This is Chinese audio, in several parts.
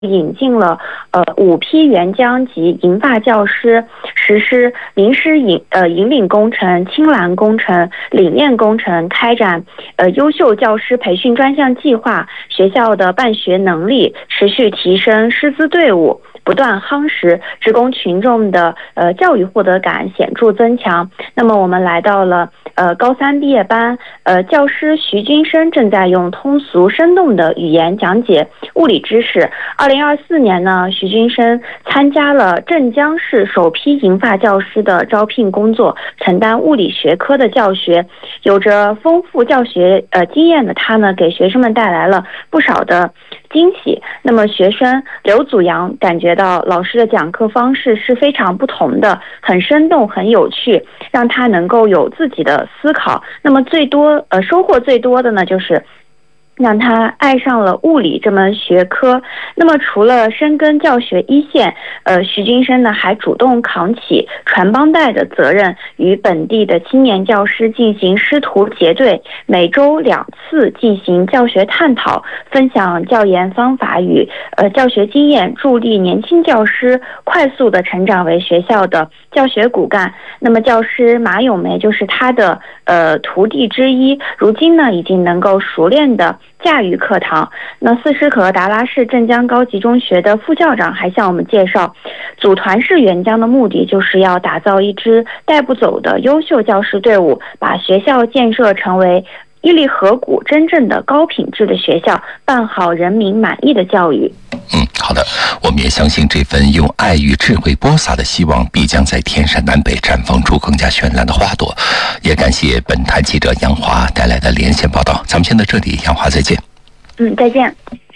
引进了5批援疆及银发教师，实施临时引领工程、青蓝工程、理念工程，开展优秀教师培训专项计划，学校的办学能力持续提升，师资队伍不断夯实，职工群众的教育获得感显著增强。那么我们来到了高3毕业班，教师徐军生正在用通俗生动的语言讲解物理知识。2024年呢，徐军生参加了镇江市首批银发教师的招聘工作，承担物理学科的教学。有着丰富教学经验的他呢，给学生们带来了不少的惊喜。那么学生刘祖阳感觉到老师的讲课方式是非常不同的，很生动很有趣，让他能够有自己的思考。那么收获最多的呢，就是让他爱上了物理这门学科。那么除了深耕教学一线，徐军生呢还主动扛起传帮带的责任，与本地的青年教师进行师徒结对，每周2次进行教学探讨，分享教研方法与教学经验，助力年轻教师快速的成长为学校的教学骨干。那么教师马咏梅就是他的徒弟之一，如今呢已经能够熟练的驾驭课堂。那四师可达拉市镇江高级中学的副校长还向我们介绍，组团式援疆的目的就是要打造一支带不走的优秀教师队伍，把学校建设成为屹立河谷真正的高品质的学校，办好人民满意的教育。 好的，我们也相信这份用爱与智慧播撒的希望必将在天山南北绽放出更加绚烂的花朵。也感谢本台记者杨华带来的连线报道。咱们先到这里，杨华再见。 再见。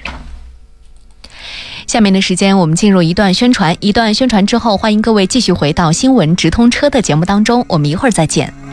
下面的时间我们进入一段宣传之后，欢迎各位继续回到新闻直通车的节目当中，我们一会儿再见。